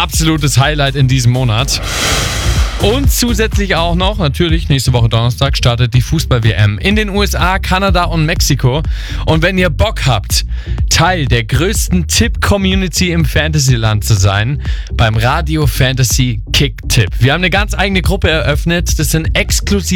absolutes Highlight in diesem Monat. Und zusätzlich auch noch, natürlich, nächste Woche Donnerstag startet die Fußball-WM in den USA, Kanada und Mexiko. Und wenn ihr Bock habt, Teil der größten Tipp-Community im Fantasyland zu sein, beim Radio Fantasy Kick-Tipp. Wir haben eine ganz eigene Gruppe eröffnet. Das sind exklusive